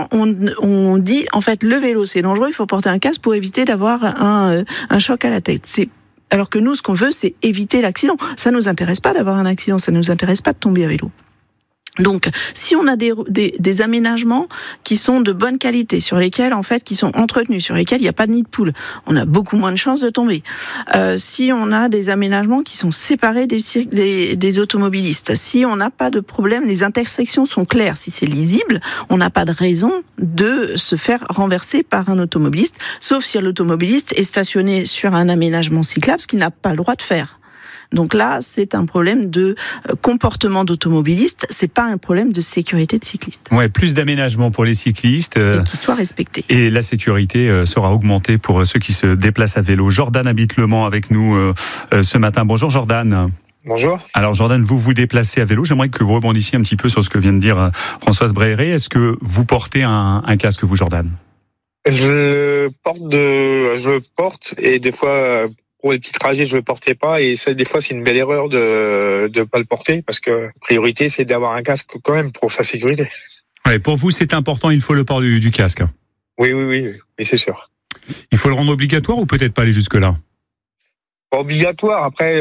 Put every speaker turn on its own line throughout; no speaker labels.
souvent, on dit, en fait, le vélo, c'est dangereux, il faut porter un casque pour éviter d'avoir un choc à la tête. Alors que nous, ce qu'on veut, c'est éviter l'accident. Ça nous intéresse pas d'avoir un accident, ça nous intéresse pas de tomber à vélo. Donc, si on a des aménagements qui sont de bonne qualité, sur lesquels, en fait, qui sont entretenus, sur lesquels il n'y a pas de nid de poule, on a beaucoup moins de chances de tomber. Si on a des aménagements qui sont séparés des automobilistes, si on n'a pas de problème, les intersections sont claires, si c'est lisible, on n'a pas de raison de se faire renverser par un automobiliste, sauf si l'automobiliste est stationné sur un aménagement cyclable, ce qu'il n'a pas le droit de faire. Donc là, c'est un problème de comportement d'automobiliste, c'est pas un problème de sécurité de cycliste.
Ouais, plus d'aménagement pour les cyclistes.
Et qui soient respectés.
Et la sécurité sera augmentée pour ceux qui se déplacent à vélo. Jordan habite Le Mans avec nous ce matin. Bonjour Jordan.
Bonjour. Alors
Jordan, vous vous déplacez à vélo. J'aimerais que vous rebondissiez un petit peu sur ce que vient de dire Françoise Bréré. Est-ce que vous portez un casque, vous Jordan ?
Je porte et des fois... Pour les petits trajets, je le portais pas et ça, des fois, c'est une belle erreur de pas le porter parce que priorité, c'est d'avoir un casque quand même pour sa sécurité.
Ouais, pour vous, c'est important, il faut le port du casque.
Oui, c'est sûr.
Il faut le rendre obligatoire ou peut-être pas aller jusque-là ?
Pas obligatoire. Après,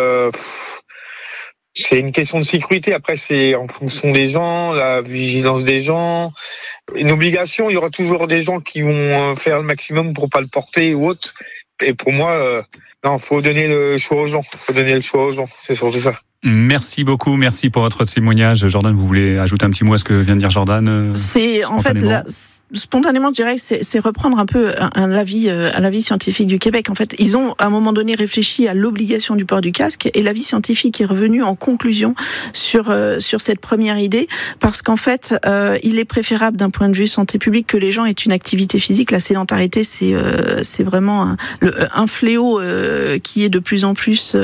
c'est une question de sécurité. Après, c'est en fonction des gens, la vigilance des gens. Une obligation, il y aura toujours des gens qui vont faire le maximum pour pas le porter ou autre. Et pour moi, non, faut donner le choix aux gens. C'est surtout ça.
Merci beaucoup, merci pour votre témoignage. Jordan, vous voulez ajouter un petit mot à ce que vient de dire Jordan ?
C'est en fait là, spontanément, je dirais que c'est reprendre un peu l'avis scientifique du Québec. En fait, ils ont à un moment donné réfléchi à l'obligation du port du casque et l'avis scientifique est revenu en conclusion sur cette première idée parce qu'en fait, il est préférable d'un point de vue santé publique que les gens aient une activité physique. La sédentarité, c'est vraiment un fléau qui est de plus en plus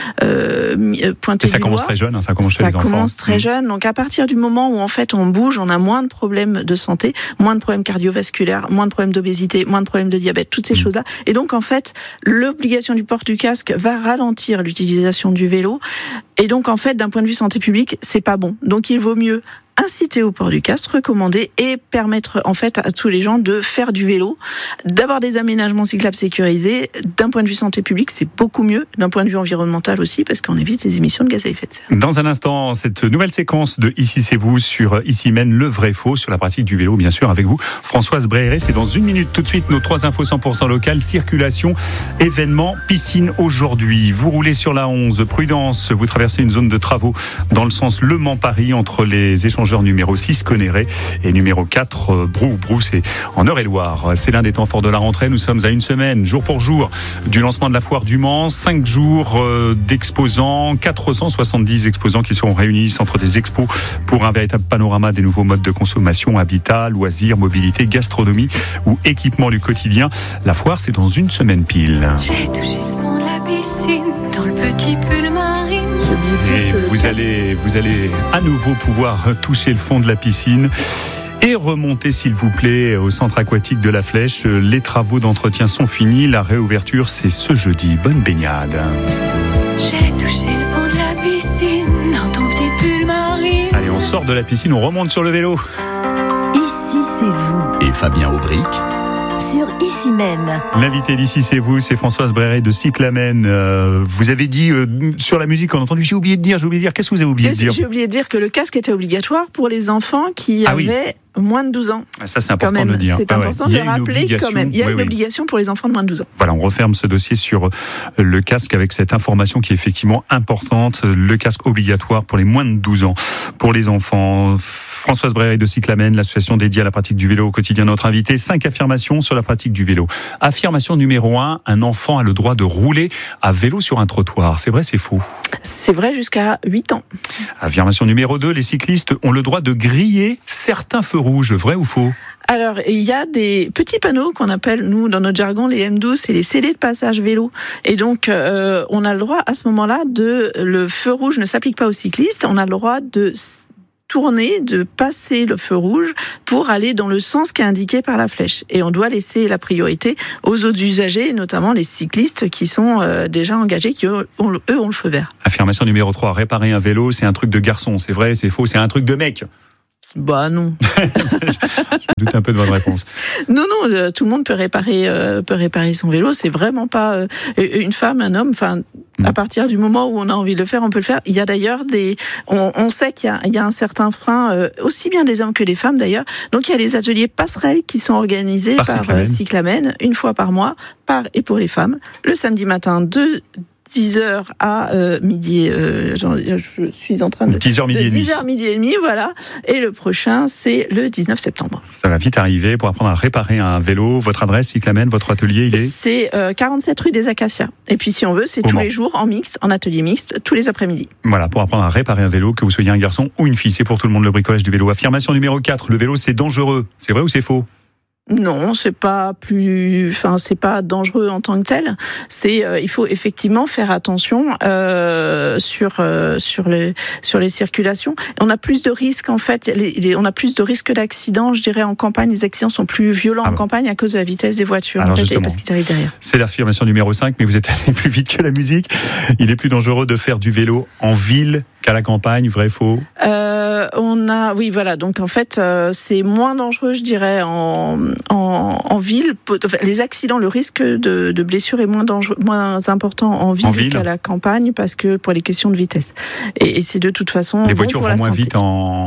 pointé.
Et ça commence très jeune, ça commence chez les enfants.
Ça commence très jeune. Donc à partir du moment où en fait on bouge, on a moins de problèmes de santé, moins de problèmes cardiovasculaires, moins de problèmes d'obésité, moins de problèmes de diabète, toutes ces choses-là. Et donc en fait, l'obligation du port du casque va ralentir l'utilisation du vélo. Et donc en fait, d'un point de vue santé publique, c'est pas bon. Donc il vaut mieux inciter au port du casque, recommander et permettre en fait à tous les gens de faire du vélo, d'avoir des aménagements cyclables sécurisés. D'un point de vue santé publique, c'est beaucoup mieux. D'un point de vue environnemental aussi, parce qu'on évite les émissions de gaz à effet de serre.
Dans un instant, cette nouvelle séquence de Ici c'est vous sur Ici mène le vrai faux sur la pratique du vélo, bien sûr, avec vous, Françoise Bréré. C'est dans une minute tout de suite nos 3 infos 100% locales, circulation, événements, piscine aujourd'hui. Vous roulez sur la 11, prudence, vous traversez une zone de travaux dans le sens Le Mans-Paris entre les échangeurs numéro 6, Conéré, et numéro 4, Brou, c'est en Eure-et-Loire. C'est l'un des temps forts de la rentrée. Nous sommes à une semaine, jour pour jour, du lancement de la foire du Mans. 5 jours d'exposants, 470 exposants qui seront réunis, centre des expos, pour un véritable panorama des nouveaux modes de consommation, habitat, loisirs, mobilité, gastronomie ou équipement du quotidien. La foire, c'est dans une semaine pile.
J'ai touché le fond de la piscine, dans le petit pull marine.
Et vous allez à nouveau pouvoir toucher le fond de la piscine et remonter, s'il vous plaît, au centre aquatique de la Flèche. Les travaux d'entretien sont finis. La réouverture, c'est ce jeudi. Bonne baignade.
J'ai touché le fond de la piscine, dans ton petit pull marine.
Allez, on sort de la piscine, on remonte sur le vélo.
Ici, c'est vous.
Et Fabien Aubric
sur Ici mène.
L'invité d'ici, c'est vous, c'est Françoise Bréré de Cyclamen. Vous avez dit sur la musique, on a entendu, j'ai oublié de dire. Qu'est-ce que vous avez oublié de dire ?
J'ai oublié de dire que le casque était obligatoire pour les enfants qui avaient moins de 12 ans.
Ça, c'est important de le dire.
C'est important de rappeler quand même. Il y a une obligation pour les enfants de moins de 12 ans.
Voilà, on referme ce dossier sur le casque avec cette information qui est effectivement importante. Le casque obligatoire pour les moins de 12 ans. Pour les enfants. Françoise Bréré de Cyclamen, l'association dédiée à la pratique du vélo au quotidien, notre invité. 5 affirmations sur la pratique du vélo. Affirmation numéro 1, un enfant a le droit de rouler à vélo sur un trottoir. C'est vrai, c'est faux?
C'est vrai jusqu'à 8 ans.
Affirmation numéro 2, les cyclistes ont le droit de griller certains feux rouges. Vrai ou faux?
Alors, il y a des petits panneaux qu'on appelle, nous, dans notre jargon, les M12, c'est les scellés de passage vélo. Et donc, on a le droit, à ce moment-là, le feu rouge ne s'applique pas aux cyclistes, on a le droit de tourner, de passer le feu rouge pour aller dans le sens qui est indiqué par la flèche. Et on doit laisser la priorité aux autres usagers, notamment les cyclistes qui sont déjà engagés, qui eux ont le feu vert.
Affirmation numéro 3, réparer un vélo, c'est un truc de garçon. C'est vrai, c'est faux, c'est un truc de mec.
Bah non.
Je doute un peu de votre réponse.
Non, tout le monde peut réparer son vélo. C'est vraiment pas une femme, un homme. Enfin, à partir du moment où on a envie de le faire, on peut le faire. Il y a d'ailleurs on sait qu'il y a un certain frein, aussi bien des hommes que des femmes d'ailleurs. Donc il y a les ateliers passerelles qui sont organisés par Cyclamen, une fois par mois, par et pour les femmes, le samedi matin de 10h à midi, je suis en train de...
10h midi et demi.
10h midi et demi, voilà. Et le prochain, c'est le 19 septembre.
Ça va vite arriver pour apprendre à réparer un vélo. Votre adresse, Cyclamen, votre atelier, il est...
C'est 47 rue des Acacias. Et puis si on veut, c'est tous les jours en mixte, en atelier mixte, tous les après-midi.
Voilà, pour apprendre à réparer un vélo, que vous soyez un garçon ou une fille, c'est pour tout le monde le bricolage du vélo. Affirmation numéro 4, le vélo c'est dangereux. C'est vrai ou c'est faux ?
Non, c'est pas dangereux en tant que tel. Il faut effectivement faire attention sur les circulations. On a plus de risques en fait. On a plus de risques d'accidents. Je dirais en campagne, les accidents sont plus violents en campagne à cause de la vitesse des voitures.
Alors
en fait, parce qu'ils arrivent derrière.
C'est l'affirmation numéro 5, mais vous êtes allé plus vite que la musique. Il est plus dangereux de faire du vélo en ville qu'à la campagne, vrai, faux ?
Oui, voilà. Donc en fait, c'est moins dangereux, je dirais, en ville. Les accidents, le risque de blessure est moins important en ville qu'à la campagne, parce que pour les questions de vitesse. Et c'est de toute façon
les voitures vont moins vite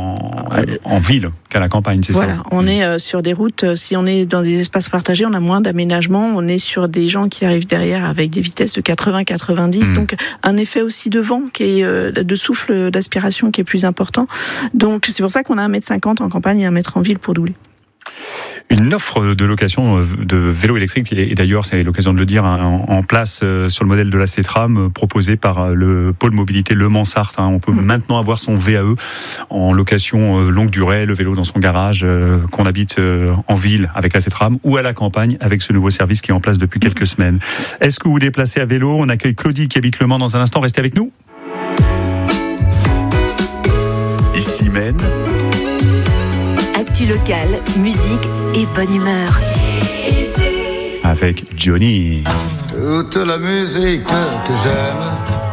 en ville qu'à la campagne, c'est ça ?
Voilà, on est sur des routes. Si on est dans des espaces partagés, on a moins d'aménagement. On est sur des gens qui arrivent derrière avec des vitesses de 80-90. Donc un effet aussi de vent qui est de souffle d'aspiration qui est plus important. Donc c'est pour ça qu'on a 1,50 m en campagne et 1 m en ville pour doubler.
Une offre de location de vélos électriques, et d'ailleurs c'est l'occasion de le dire, en place sur le modèle de la C-Tram, proposé par le pôle mobilité Le Mans-Sarthe. On peut maintenant avoir son VAE en location longue durée, le vélo dans son garage, qu'on habite en ville avec la C-Tram ou à la campagne avec ce nouveau service qui est en place depuis quelques semaines. Est-ce que vous vous déplacez à vélo ? On accueille Claudie qui habite Le Mans dans un instant. Restez avec nous. Ici-Mène.
Actu locale, musique et bonne humeur.
Avec Johnny.
Toute la musique que j'aime,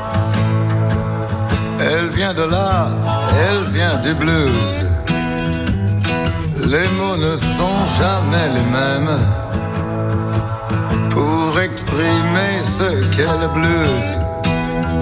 elle vient de là, elle vient du blues. Les mots ne sont jamais les mêmes pour exprimer ce qu'est le blues.